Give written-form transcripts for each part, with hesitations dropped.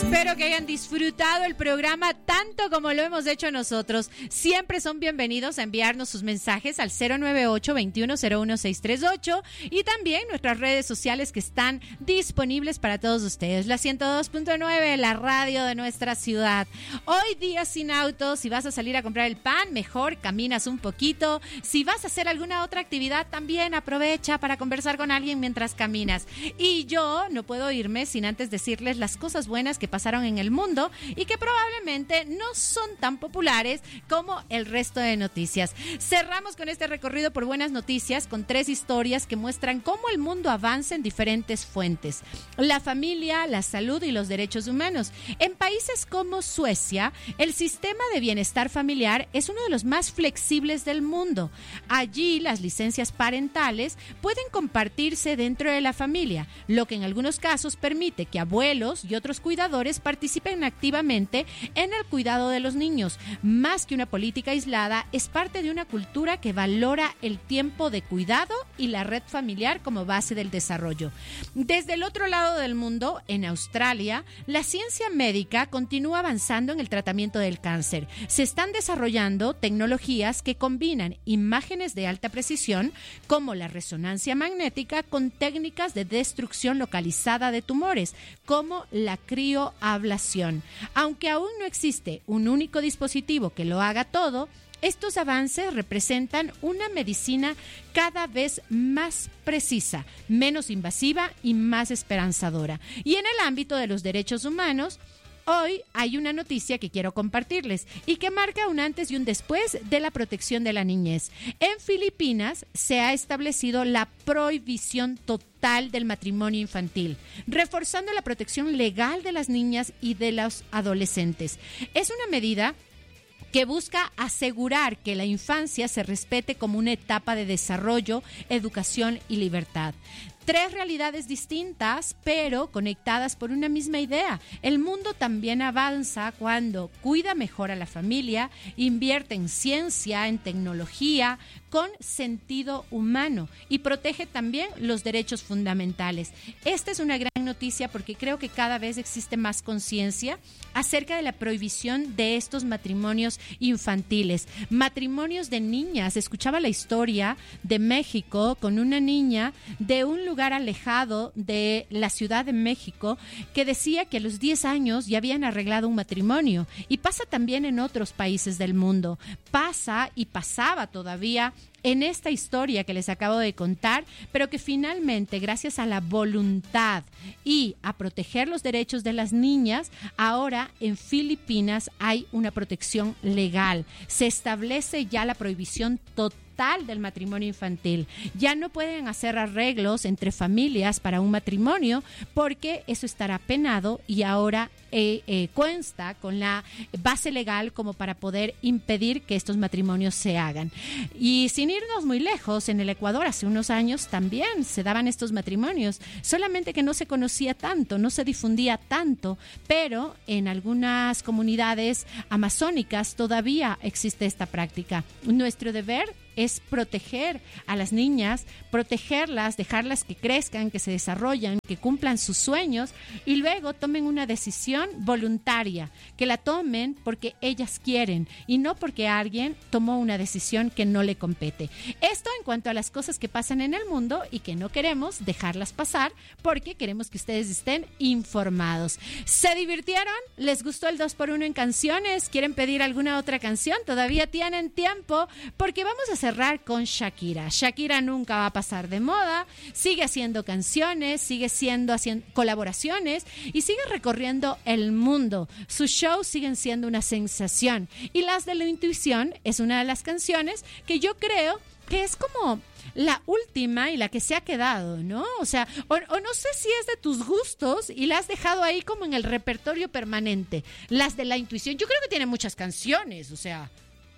Espero que hayan disfrutado el programa tanto como lo hemos hecho nosotros. Siempre son bienvenidos a enviarnos sus mensajes al 098-2101-638 y también nuestras redes sociales que están disponibles para todos ustedes. La 102.9, la radio de nuestra ciudad. Hoy día sin auto, si vas a salir a comprar el pan, mejor caminas un poquito. Si vas a hacer alguna otra actividad, también aprovecha para conversar con alguien mientras caminas. Y yo no puedo irme sin antes decirles las cosas buenas que pasaron en el mundo y que probablemente no son tan populares como el resto de noticias. Cerramos con este recorrido por buenas noticias con 3 historias que muestran cómo el mundo avanza en diferentes fuentes: la familia, la salud y los derechos humanos. En países como Suecia, el sistema de bienestar familiar es uno de los más flexibles del mundo. Allí las licencias parentales pueden compartirse dentro de la familia, lo que en algunos casos permite que abuelos y otros cuidadores participen activamente en el cuidado de los niños. Más que una política aislada, es parte de una cultura que valora el tiempo de cuidado y la red familiar como base del desarrollo. Desde el otro lado del mundo, en Australia, la ciencia médica continúa avanzando en el tratamiento del cáncer. Se están desarrollando tecnologías que combinan imágenes de alta precisión, como la resonancia magnética, con técnicas de destrucción localizada de tumores, como la crioablación. Aunque aún no existe un único dispositivo que lo haga todo, estos avances representan una medicina cada vez más precisa, menos invasiva y más esperanzadora. Y en el ámbito de los derechos humanos, hoy hay una noticia que quiero compartirles y que marca un antes y un después de la protección de la niñez. En Filipinas se ha establecido la prohibición total del matrimonio infantil, reforzando la protección legal de las niñas y de los adolescentes. Es una medida que busca asegurar que la infancia se respete como una etapa de desarrollo, educación y libertad. 3 realidades distintas, pero conectadas por una misma idea. El mundo también avanza cuando cuida mejor a la familia, invierte en ciencia, en tecnología, con sentido humano y protege también los derechos fundamentales. Esta es una gran noticia porque creo que cada vez existe más conciencia acerca de la prohibición de estos matrimonios infantiles, matrimonios de niñas. Escuchaba la historia de México con una niña de un lugar alejado de la Ciudad de México que decía que a los 10 años ya habían arreglado un matrimonio, y pasa también en otros países del mundo, pasa y pasaba todavía en esta historia que les acabo de contar, pero que finalmente, gracias a la voluntad y a proteger los derechos de las niñas, ahora en Filipinas hay una protección legal. Se establece ya la prohibición total del matrimonio infantil. Ya no pueden hacer arreglos entre familias para un matrimonio porque eso estará penado, y ahora consta con la base legal como para poder impedir que estos matrimonios se hagan. Y sin irnos muy lejos, en el Ecuador hace unos años también se daban estos matrimonios, solamente que no se conocía tanto, no se difundía tanto, pero en algunas comunidades amazónicas todavía existe esta práctica. Nuestro deber es proteger a las niñas, protegerlas, dejarlas que crezcan, que se desarrollen, que cumplan sus sueños y luego tomen una decisión voluntaria, que la tomen porque ellas quieren y no porque alguien tomó una decisión que no le compete. Esto en cuanto a las cosas que pasan en el mundo y que no queremos dejarlas pasar porque queremos que ustedes estén informados. ¿Se divirtieron? ¿Les gustó el 2x1 en canciones? ¿Quieren pedir alguna otra canción? Todavía tienen tiempo porque vamos a cerrar con Shakira. Shakira nunca va a pasar de moda, sigue haciendo canciones, sigue haciendo colaboraciones y sigue recorriendo el mundo. Sus shows siguen siendo una sensación, y Las de la Intuición es una de las canciones que yo creo que es como la última y la que se ha quedado, ¿no? O sea, o no sé si es de tus gustos y la has dejado ahí como en el repertorio permanente. Las de la Intuición, yo creo que tiene muchas canciones, o sea...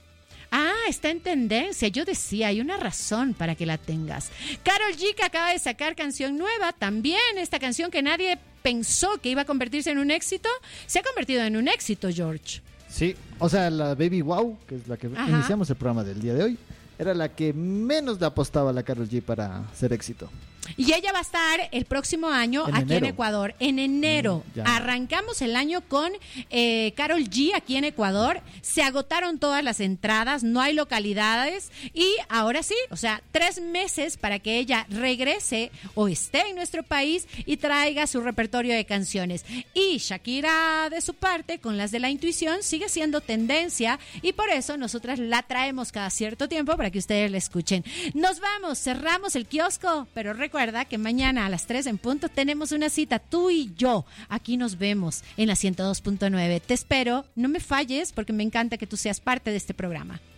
está en tendencia. Yo decía, hay una razón para que la tengas. Karol G, que acaba de sacar canción nueva, también esta canción que nadie pensó que iba a convertirse en un éxito, se ha convertido en un éxito, George. Sí, o sea, la Baby Wow, que es la que iniciamos el programa del día de hoy, era la que menos le apostaba a la Karol G para ser éxito. Y ella va a estar el próximo año En aquí en enero. Ecuador, en enero. Ya. Arrancamos el año con Karol G aquí en Ecuador. Se agotaron todas las entradas, no hay localidades. Y ahora sí, o sea, 3 meses para que ella regrese o esté en nuestro país y traiga su repertorio de canciones. Y Shakira, de su parte, con las de La Intuición, sigue siendo tendencia y por eso nosotras la traemos cada cierto tiempo para que ustedes la escuchen. Nos vamos, cerramos el kiosco, pero recuerda que mañana a las 3 en punto tenemos una cita, tú y yo. Aquí nos vemos en la 102.9. Te espero, no me falles porque me encanta que tú seas parte de este programa.